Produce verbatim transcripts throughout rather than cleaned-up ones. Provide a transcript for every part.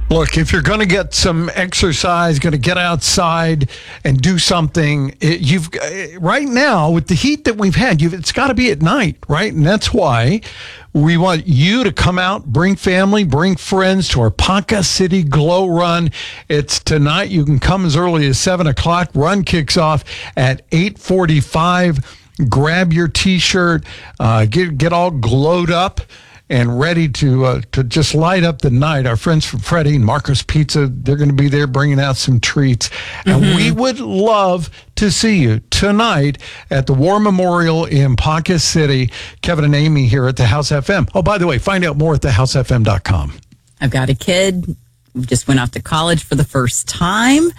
Look, if you're going to get some exercise, going to get outside and do something, it, you've right now with the heat that we've had, you've, it's got to be at night, right? And that's why we want you to come out, bring family, bring friends to our Ponca City Glow Run. It's tonight. You can come as early as seven o'clock. Run kicks off at eight forty-five. Grab your T-shirt, uh, get get all glowed up and ready to uh, to just light up the night. Our friends from Freddie and Marco's Pizza, they're going to be there bringing out some treats. And mm-hmm. we would love to see you tonight at the War Memorial in Ponca City. Kevin and Amy here at the House F M. Oh, by the way, find out more at the house f m dot com. I've got a kid who just went off to college for the first time,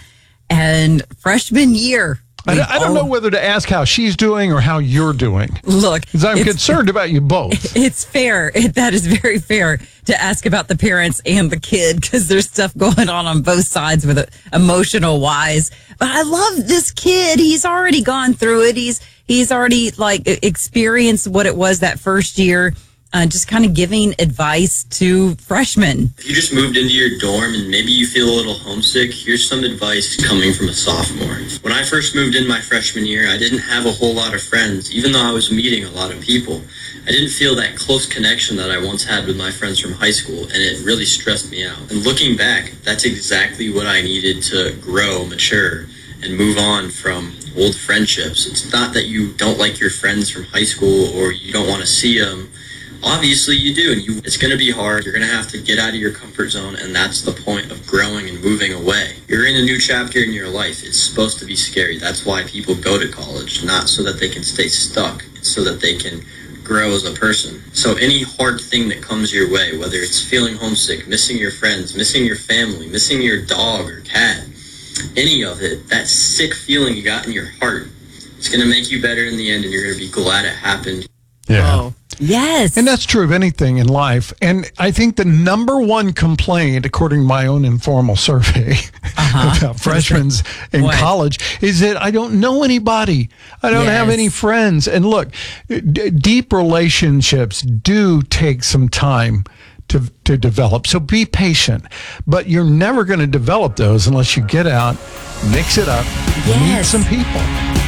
and freshman year. I, I don't know whether to ask how she's doing or how you're doing. Look, because I'm concerned about you both. It's fair. It, that is very fair to ask about the parents and the kid, because there's stuff going on on both sides with it, emotional wise. But I love this kid. He's already gone through it. He's he's already like experienced what it was that first year. Uh, just kind of giving advice to freshmen. If you just moved into your dorm and maybe you feel a little homesick, here's some advice coming from a sophomore. When I first moved in my freshman year, I didn't have a whole lot of friends, even though I was meeting a lot of people. I didn't feel that close connection that I once had with my friends from high school, and it really stressed me out. And looking back, that's exactly what I needed to grow, mature, and move on from old friendships. It's not that you don't like your friends from high school or you don't want to see them. Obviously you do, and you, it's going to be hard. You're going to have to get out of your comfort zone, and that's the point of growing and moving away. You're in a new chapter in your life. It's supposed to be scary. That's why people go to college, not so that they can stay stuck. It's so that they can grow as a person. So any hard thing that comes your way, whether it's feeling homesick, missing your friends, missing your family, missing your dog or cat, any of it, that sick feeling you got in your heart, it's going to make you better in the end, and you're going to be glad it happened. Yeah. Oh. Yes. And that's true of anything in life. And I think the number one complaint, according to my own informal survey uh-huh. about freshmen in what? college, is that I don't know anybody. I don't yes. have any friends. And look, d- deep relationships do take some time to to develop. So be patient. But you're never going to develop those unless you get out, mix it up, yes. meet some people.